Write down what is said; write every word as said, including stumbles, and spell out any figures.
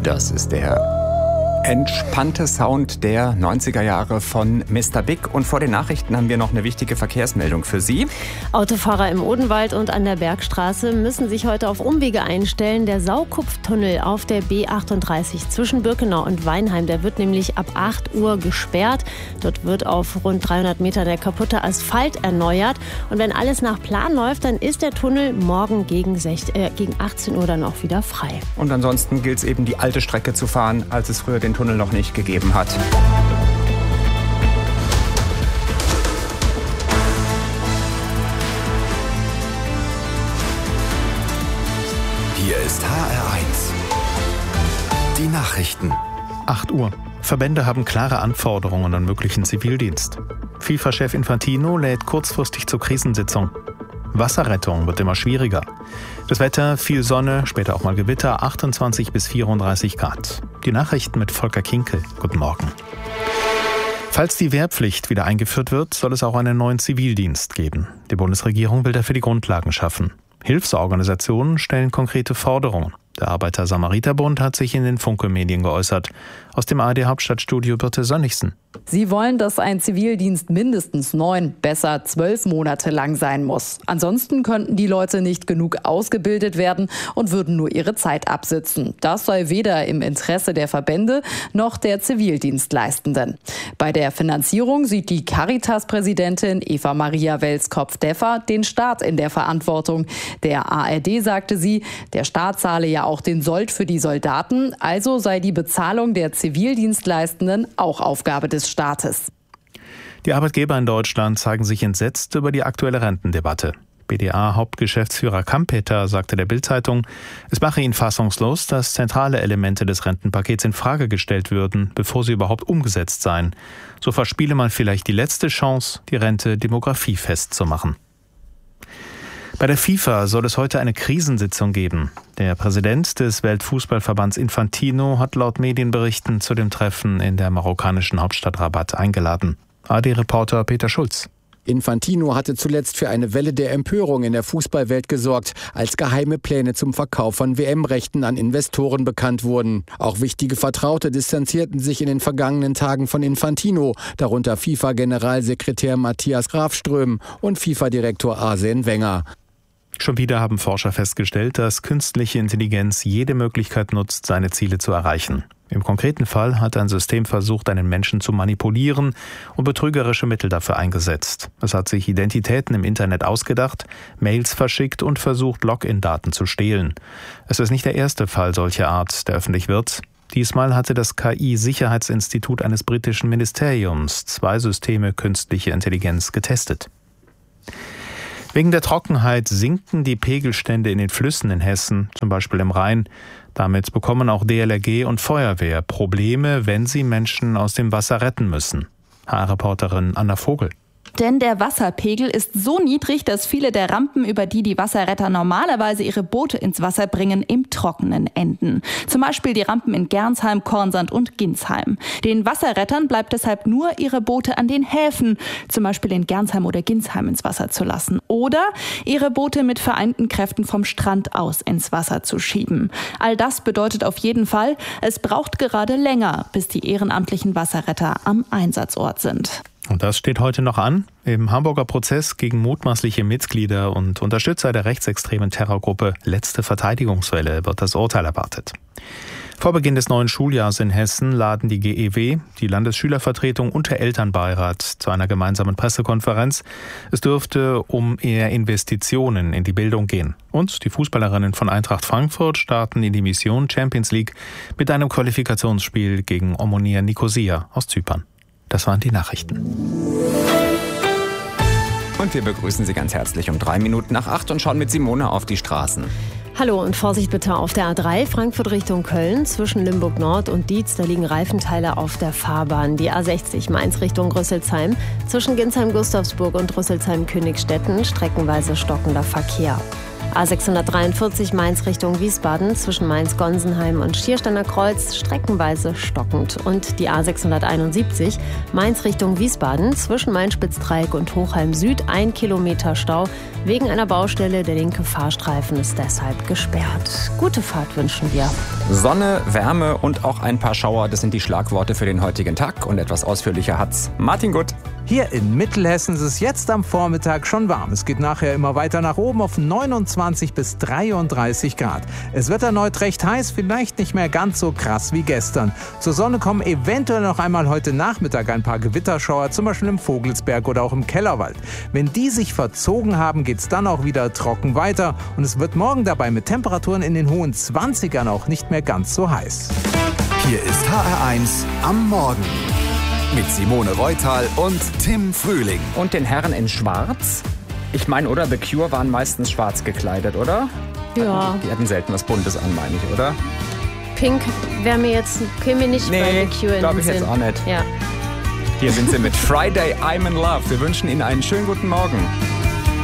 Das ist der entspannte Sound der neunziger Jahre von Mister Big. Und vor den Nachrichten haben wir noch eine wichtige Verkehrsmeldung für Sie. Autofahrer im Odenwald und an der Bergstraße müssen sich heute auf Umwege einstellen. Der Saukupftunnel auf der B achtunddreißig zwischen Birkenau und Weinheim, der wird nämlich ab acht Uhr gesperrt. Dort wird auf rund dreihundert Meter der kaputte Asphalt erneuert. Und wenn alles nach Plan läuft, dann ist der Tunnel morgen gegen, sechzehn, äh, gegen achtzehn Uhr dann auch wieder frei. Und ansonsten gilt es eben, die alte Strecke zu fahren, als es früher den Tunnel noch nicht gegeben hat. Hier ist H R eins. Die Nachrichten. acht Uhr. Verbände haben klare Anforderungen an möglichen Zivildienst. FIFA-Chef Infantino lädt kurzfristig zur Krisensitzung. Wasserrettung wird immer schwieriger. Das Wetter, viel Sonne, später auch mal Gewitter, achtundzwanzig bis vierunddreißig Grad. Die Nachrichten mit Volker Kinkel. Guten Morgen. Falls die Wehrpflicht wieder eingeführt wird, soll es auch einen neuen Zivildienst geben. Die Bundesregierung will dafür die Grundlagen schaffen. Hilfsorganisationen stellen konkrete Forderungen. Der Arbeiter-Samariter-Bund hat sich in den Funke-Medien geäußert. Aus dem A R D-Hauptstadtstudio Birte Sönnigsen. Sie wollen, dass ein Zivildienst mindestens neun, besser zwölf Monate lang sein muss. Ansonsten könnten die Leute nicht genug ausgebildet werden und würden nur ihre Zeit absitzen. Das sei weder im Interesse der Verbände noch der Zivildienstleistenden. Bei der Finanzierung sieht die Caritas-Präsidentin Eva Maria Welskopf-Deffer den Staat in der Verantwortung. Der A R D sagte sie, der Staat zahle ja auch den Sold für die Soldaten, also sei die Bezahlung der Zivildienstleistenden auch Aufgabe des Staates. Die Arbeitgeber in Deutschland zeigen sich entsetzt über die aktuelle Rentendebatte. B D A-Hauptgeschäftsführer Kampeter sagte der Bild-Zeitung, es mache ihn fassungslos, dass zentrale Elemente des Rentenpakets in Frage gestellt würden, bevor sie überhaupt umgesetzt seien. So verspiele man vielleicht die letzte Chance, die Rente demografiefest zu machen. Bei der FIFA soll es heute eine Krisensitzung geben. Der Präsident des Weltfußballverbands Infantino hat laut Medienberichten zu dem Treffen in der marokkanischen Hauptstadt Rabat eingeladen. A R D-Reporter Peter Schulz. Infantino hatte zuletzt für eine Welle der Empörung in der Fußballwelt gesorgt, als geheime Pläne zum Verkauf von W M-Rechten an Investoren bekannt wurden. Auch wichtige Vertraute distanzierten sich in den vergangenen Tagen von Infantino, darunter FIFA-Generalsekretär Matthias Grafström und FIFA-Direktor Arsene Wenger. Schon wieder haben Forscher festgestellt, dass künstliche Intelligenz jede Möglichkeit nutzt, seine Ziele zu erreichen. Im konkreten Fall hat ein System versucht, einen Menschen zu manipulieren und betrügerische Mittel dafür eingesetzt. Es hat sich Identitäten im Internet ausgedacht, Mails verschickt und versucht, Login-Daten zu stehlen. Es ist nicht der erste Fall solcher Art, der öffentlich wird. Diesmal hatte das K I-Sicherheitsinstitut eines britischen Ministeriums zwei Systeme künstliche Intelligenz getestet. Wegen der Trockenheit sinken die Pegelstände in den Flüssen in Hessen, zum Beispiel im Rhein. Damit bekommen auch D L R G und Feuerwehr Probleme, wenn sie Menschen aus dem Wasser retten müssen. H R-Reporterin Anna Vogel. Denn der Wasserpegel ist so niedrig, dass viele der Rampen, über die die Wasserretter normalerweise ihre Boote ins Wasser bringen, im Trockenen enden. Zum Beispiel die Rampen in Gernsheim, Kornsand und Ginsheim. Den Wasserrettern bleibt deshalb nur, ihre Boote an den Häfen, zum Beispiel in Gernsheim oder Ginsheim, ins Wasser zu lassen. Oder ihre Boote mit vereinten Kräften vom Strand aus ins Wasser zu schieben. All das bedeutet auf jeden Fall, es braucht gerade länger, bis die ehrenamtlichen Wasserretter am Einsatzort sind. Und das steht heute noch an. Im Hamburger Prozess gegen mutmaßliche Mitglieder und Unterstützer der rechtsextremen Terrorgruppe Letzte Verteidigungswelle wird das Urteil erwartet. Vor Beginn des neuen Schuljahrs in Hessen laden die G E W, die Landesschülervertretung und der Elternbeirat zu einer gemeinsamen Pressekonferenz. Es dürfte um eher Investitionen in die Bildung gehen. Und die Fußballerinnen von Eintracht Frankfurt starten in die Mission Champions League mit einem Qualifikationsspiel gegen Omonia Nicosia aus Zypern. Das waren die Nachrichten. Und wir begrüßen Sie ganz herzlich um drei Minuten nach acht und schauen mit Simone auf die Straßen. Hallo und Vorsicht bitte auf der A drei, Frankfurt Richtung Köln, zwischen Limburg Nord und Dietz, da liegen Reifenteile auf der Fahrbahn. Die A sechzig Mainz Richtung Rüsselsheim, zwischen Ginsheim-Gustavsburg und Rüsselsheim-Königstetten, streckenweise stockender Verkehr. A sechshundertdreiundvierzig Mainz Richtung Wiesbaden zwischen Mainz-Gonsenheim und Schiersteiner Kreuz streckenweise stockend. Und die A sechshunderteinundsiebzig Mainz Richtung Wiesbaden zwischen Main-Spitzdreieck und Hochheim Süd ein Kilometer Stau. Wegen einer Baustelle, der linke Fahrstreifen ist deshalb gesperrt. Gute Fahrt wünschen wir. Sonne, Wärme und auch ein paar Schauer, das sind die Schlagworte für den heutigen Tag. Und etwas ausführlicher hat's Martin Gutt. Hier in Mittelhessen ist es jetzt am Vormittag schon warm. Es geht nachher immer weiter nach oben auf neunundzwanzig bis dreiunddreißig Grad. Es wird erneut recht heiß, vielleicht nicht mehr ganz so krass wie gestern. Zur Sonne kommen eventuell noch einmal heute Nachmittag ein paar Gewitterschauer, zum Beispiel im Vogelsberg oder auch im Kellerwald. Wenn die sich verzogen haben, geht es dann auch wieder trocken weiter. Und es wird morgen dabei mit Temperaturen in den hohen zwanzigern auch nicht mehr ganz so heiß. Hier ist H R eins am Morgen. Mit Simone Reutal und Tim Frühling. Und den Herren in Schwarz? Ich meine, oder? The Cure waren meistens schwarz gekleidet, oder? Ja. Die hatten selten was Buntes an, meine ich, oder? Pink wäre mir jetzt, käme mir nicht Nee, bei The Cure in glaub den ich Sinn. jetzt auch nicht. Ja. Hier sind sie mit Friday, I'm in Love. Wir wünschen Ihnen einen schönen guten Morgen.